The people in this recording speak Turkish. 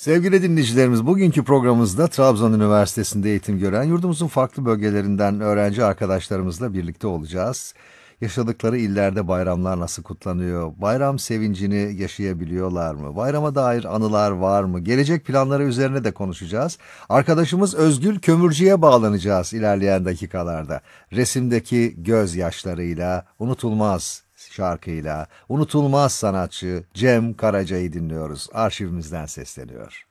Sevgili dinleyicilerimiz, bugünkü programımızda Trabzon Üniversitesi'nde eğitim gören yurdumuzun farklı bölgelerinden öğrenci arkadaşlarımızla birlikte olacağız. Yaşadıkları illerde bayramlar nasıl kutlanıyor? Bayram sevincini yaşayabiliyorlar mı? Bayrama dair anılar var mı? Gelecek planları üzerine de konuşacağız. Arkadaşımız Özgül Kömürcü'ye bağlanacağız ilerleyen dakikalarda. Resimdeki gözyaşlarıyla, unutulmaz şarkıyla, unutulmaz sanatçı Cem Karaca'yı dinliyoruz. Arşivimizden sesleniyor.